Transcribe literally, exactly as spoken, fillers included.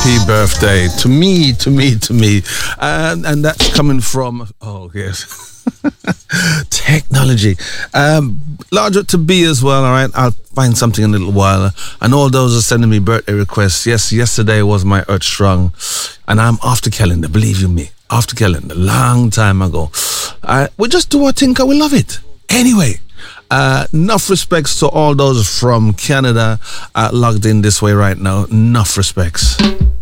happy birthday to me, to me, to me. And, and that's coming from, oh, yes. Technology. Um, larger to be as well, all right? I'll find something in a little while. And all those are sending me birthday requests. Yes, yesterday was my Earth Strong. And I'm off the calendar, believe you me. Off the calendar, long time ago. Uh, we just do our thing and we love it. Anyway. Uh, enough respects to all those from Canada uh, logged in this way right now. Enough respects.